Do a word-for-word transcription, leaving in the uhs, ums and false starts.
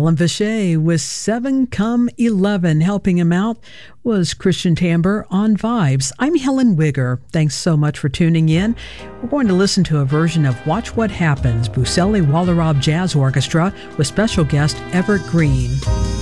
Alan Vachey with seven come eleven. Helping him out was Christian Tamber on Vibes. I'm Helen Wigger. Thanks so much for tuning in. We're going to listen to a version of Watch What Happens, Buseli Wallerob Jazz Orchestra with special guest Everett Green.